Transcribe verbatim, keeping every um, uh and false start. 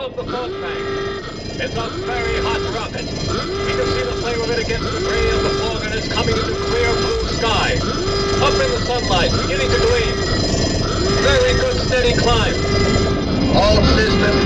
above the fog bank. It's a very hot rocket. We can see the flame of it against the gray of the fog, and it's coming into clear blue sky. Up in the sunlight, beginning to